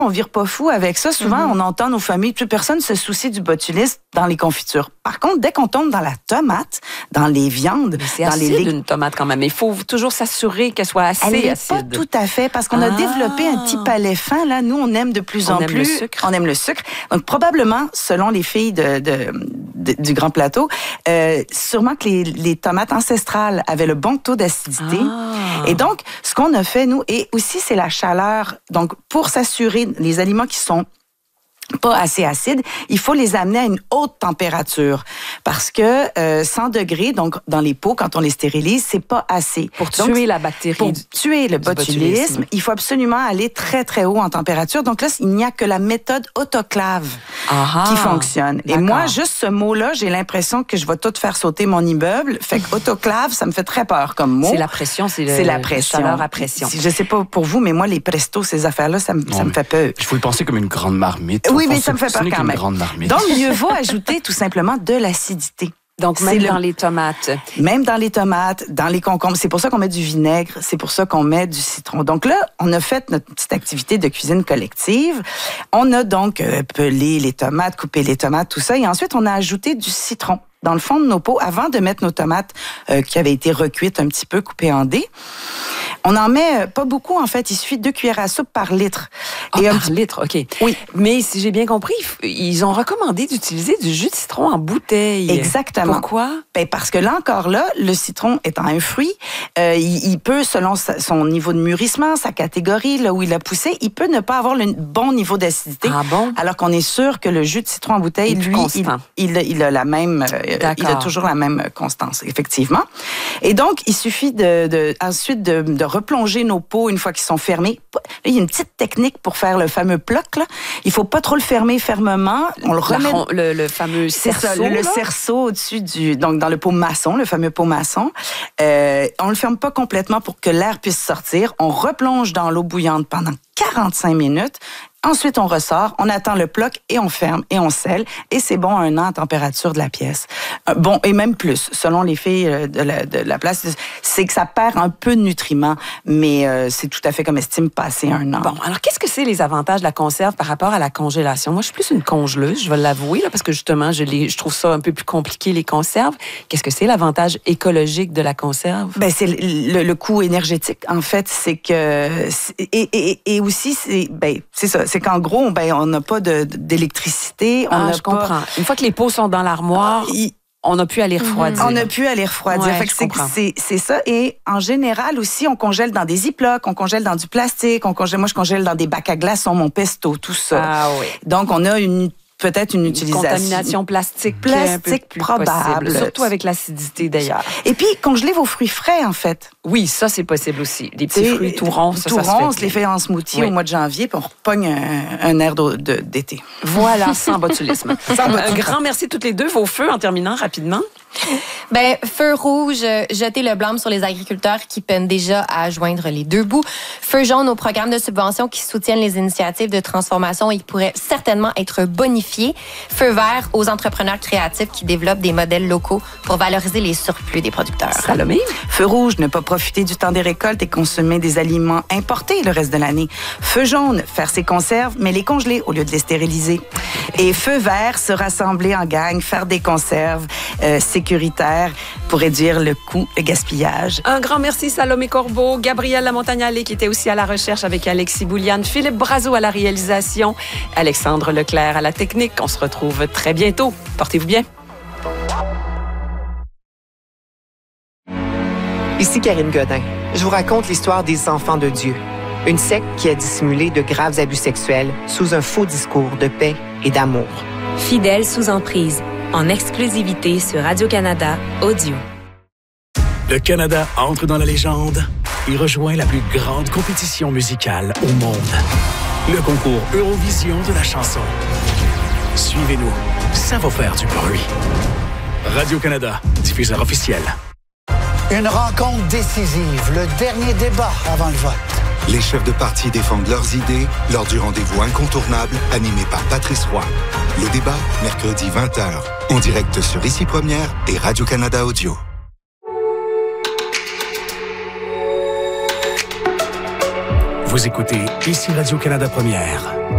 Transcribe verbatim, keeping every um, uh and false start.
On vire pas fou avec ça. Souvent, mm-hmm. on entend nos familles, plus personne se soucie du botulisme dans les confitures. Par contre, dès qu'on tombe dans la tomate, dans les viandes, mais c'est dans acide, les une tomate quand même. Il faut toujours s'assurer qu'elle soit assez Elle est acide. pas tout à fait, parce qu'on ah. a développé un petit palais fin. Là, nous, on aime de plus on en aime plus. Le sucre. On aime le sucre. Donc, probablement, selon les filles de, de, de, du Grand Plateau, euh, sûrement que les, les tomates ancestrales avaient le bon taux d'acidité. Ah. Et donc, ce qu'on a fait, nous, et aussi, c'est la chaleur. Donc, pour s'assurer, les aliments qui sont pas assez acides, il faut les amener à une haute température parce que euh, cent degrés, donc dans les pots, quand on les stérilise, c'est pas assez. Pour donc, tuer la bactérie. Pour du, tuer le botulisme, botulisme, il faut absolument aller très, très haut en température. Donc là, il n'y a que la méthode autoclave Aha, qui fonctionne. d'accord. Et moi, juste ce mot-là, j'ai l'impression que je vais tout faire sauter mon immeuble. Fait que autoclave, ça me fait très peur comme mot. C'est la pression, c'est, le, c'est la pression. chaleur à pression. Je sais pas pour vous, mais moi, les prestos, ces affaires-là, ça, me, ça me fait peur. Il faut y penser comme une grande marmite. Oui, mais ça me fait peur quand même. Donc, mieux vaut ajouter tout simplement de l'acidité. Donc, même c'est dans le... les tomates. Même dans les tomates, dans les concombres. C'est pour ça qu'on met du vinaigre, c'est pour ça qu'on met du citron. Donc là, on a fait notre petite activité de cuisine collective. On a donc euh, pelé les tomates, coupé les tomates, tout ça. Et ensuite, on a ajouté du citron dans le fond de nos pots avant de mettre nos tomates euh, qui avaient été recuites un petit peu, coupées en dés. On en met pas beaucoup, en fait. Il suffit de deux cuillères à soupe par litre. Oh, et par un... litre, OK. Oui. Mais si j'ai bien compris, ils ont recommandé d'utiliser du jus de citron en bouteille. Exactement. Pourquoi? Ben parce que là encore, là, le citron étant un fruit, euh, il, il peut, selon sa, son niveau de mûrissement, sa catégorie, là où il a poussé, il peut ne pas avoir le bon niveau d'acidité. Ah bon? Alors qu'on est sûr que le jus de citron en bouteille, lui, il, il, il a la même, euh, il a toujours la même constance, effectivement. Et donc, il suffit de, de ensuite de, de replonger nos pots une fois qu'ils sont fermés. Là, il y a une petite technique pour faire le fameux ploc, là. Il faut pas trop le fermer fermement. On le remet. La, le, le fameux cerceau. Ça, le, le cerceau au-dessus du, donc dans le pot maçon, le fameux pot maçon. Euh, on le ferme pas complètement pour que l'air puisse sortir. On replonge dans l'eau bouillante pendant quarante-cinq minutes. Ensuite, on ressort, on attend le ploc et on ferme et on scelle. Et c'est bon un an à température de la pièce. Euh, bon, et même plus, selon les filles de la, de la place, c'est que ça perd un peu de nutriments, mais euh, c'est tout à fait comme estime passer un an. Bon, alors qu'est-ce que c'est les avantages de la conserve par rapport à la congélation? Moi, je suis plus une congeleuse, je vais l'avouer, là, parce que justement, je, les, je trouve ça un peu plus compliqué, les conserves. Qu'est-ce que c'est l'avantage écologique de la conserve? Ben, c'est le, le, le coût énergétique, en fait. C'est que... Et, et, et aussi, c'est, ben, c'est ça. C'est qu'en gros, ben, on n'a pas de, d'électricité. On ah, n'a je pas... comprends. Une fois que les pots sont dans l'armoire, ah, il... on n'a plus à les refroidir. On n'a plus à les refroidir. Ouais, fait que c'est, c'est, c'est ça. Et en général aussi, on congèle dans des ziplocs, on congèle dans du plastique, on congèle, moi, je congèle dans des bacs à glaçons, mon pesto, tout ça. Ah oui. Donc, on a une peut-être une utilisation. Contamination plastique. Plastique un peu plus probable. Possible, surtout avec l'acidité d'ailleurs. Et puis, congeler vos fruits frais, en fait. Oui, ça, c'est possible aussi. Des petits c'est, fruits tout ronds, ça, tout ça ronds, se on fait. se les fait en smoothie oui. au mois de janvier, puis on repogne un, un air de, de, d'été. Voilà, sans botulisme. Sans botulisme. Un grand merci toutes les deux. Vos feux en terminant rapidement. Ben, feu rouge, jeter le blâme sur les agriculteurs qui peinent déjà à joindre les deux bouts. Feu jaune aux programmes de subvention qui soutiennent les initiatives de transformation et qui pourraient certainement être bonifiés. Feu vert aux entrepreneurs créatifs qui développent des modèles locaux pour valoriser les surplus des producteurs. Salomé? Feu rouge, ne pas profiter du temps des récoltes et consommer des aliments importés le reste de l'année. Feu jaune, faire ses conserves, mais les congeler au lieu de les stériliser. Et feu vert, se rassembler en gang, faire des conserves euh, sécuritaires pour réduire le coût, le gaspillage. Un grand merci Salomé Corbeau, Gabrielle Lamontagne-Allé qui était aussi à la recherche avec Alexis Bouliane, Philippe Brazeau à la réalisation, Alexandre Leclerc à la technique. On se retrouve très bientôt. Portez-vous bien. Ici Karine Godin. Je vous raconte l'histoire des Enfants de Dieu, une secte qui a dissimulé de graves abus sexuels sous un faux discours de paix et d'amour. Fidèles sous emprise, en exclusivité sur Radio-Canada Audio. Le Canada entre dans la légende et rejoint la plus grande compétition musicale au monde. Le concours Eurovision de la chanson. Suivez-nous, ça va faire du bruit. Radio-Canada, diffuseur officiel. Une rencontre décisive, le dernier débat avant le vote. Les chefs de parti défendent leurs idées lors du rendez-vous incontournable animé par Patrice Roy. Le débat, mercredi vingt heures, en direct sur Ici Première et Radio-Canada Audio. Vous écoutez Ici Radio-Canada Première.